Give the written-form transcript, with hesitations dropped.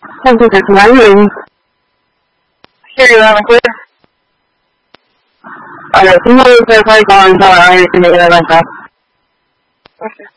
Thank you, can I hear you? Hear you loud and clear. Alright, can you verify calling how I can make it like that? Okay.